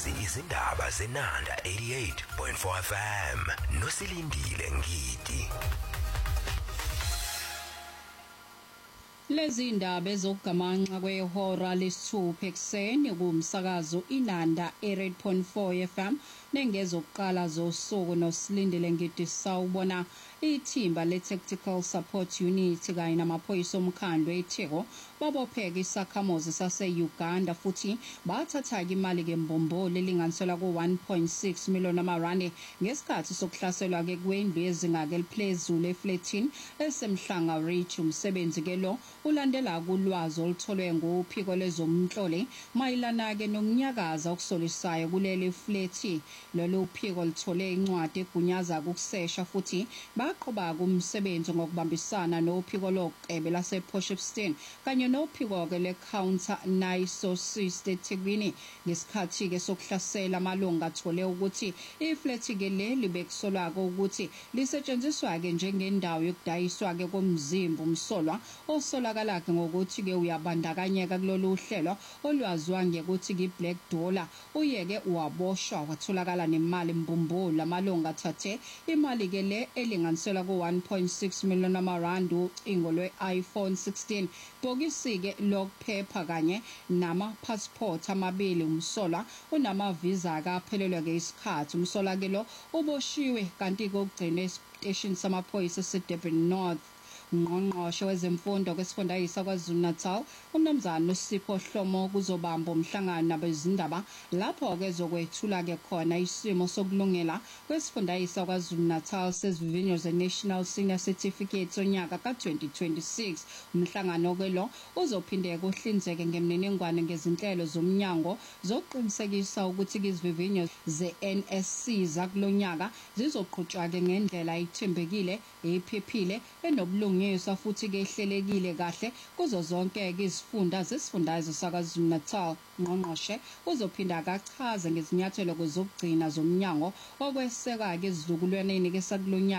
Lezi izindaba zenanda 88.4 FM nosilindile ngidi. Lezi indaba ezokugamanxa kwehora lesithupha ekseni kumsakazo Inanda 88.4 FM nengezokuqala zosuku nosilindile ngidi sawubona ithimba le-Tactical Support Unit kanye namaphoyisa omkhandlu eTheko babopheka isakhamuzi sase-Uganda futhi bathatha imali kembombolo elinganiselwa ku-1.6 million amarandi ngesikhathi sokuhlaselwa kwendlu yezinga eliphezulu efletini esemhlanga Ridge. Umsebenzi ke lo ulandela kulwazi olutholwe nguphiko lezomnhloli mayelana-ke nokunyakaza okusolisayo kuleli fleti. Lolu phiko luthole incwadi egunyaza ukusesha futhi baqoba kumsebenzi ngokubambisana nophiko lokuqebe lase-Potchefstroom kanye nophiko-ke le-Counter Nisosis eThekwini. Ngesikhathi-ke sokuhlasela amalunga athole ukuthi ifleti-ke leli bekusolwako ukuthi lisetshenziswa-ke njengendawo yokudayiswa-ke komzimba umsolwa osolakala-ke ngokuthi-ke uyabandakanyeka kulolu hlelo olwaziwa ngekuthi i-Black Dollar. Uye-ke waboshwa watholakala nemali mbumbulu. Amalunga athathe imali-ke le elinganiselwa ku-1.6 million amarandi, ucingo lwe-iPhone 16, bhokisi-ke lokuphepha kanye nama-passport amabili. Umsolwa unamavisa-ke aphelelwe-ke isikhathi. Umsolwa-ke lo uboshiwe kanti-ke ugcine esiteshini samaphoyisa eseDurban North. Ngqongqoshe wezemfundo kwesifundazwe KwaZulu-Natal uMnumzana uSipho Hlomo kuzobamba umhlangano nabezindaba lapho-ke zokwethula-ke khona isimo sokulungela kwesifundazwe KwaZulu-Natal sezivivinyo ze-National Senior Certificate sonyaka ka-2026. Umhlangano-ke lo uzophinde kuhlinzeke ngemininingwane ngezinhlelo zomnyango zokuqinisekisa ukuthi izivivinyo ze-NSC zakulonyaka zizoqhutshwa-ke ngendlela ethembekile, ephephile, enobulungiswa futhi ke ehlelekile kahle kuzo zonke izifunda zesifundazwe saKwaZulu-Natal. Ngqongqoshe uzophinda akachaze ngezinyathelo zokugcina zomnyango okweseka-ke ezizukulwaneni ke sakulonyaka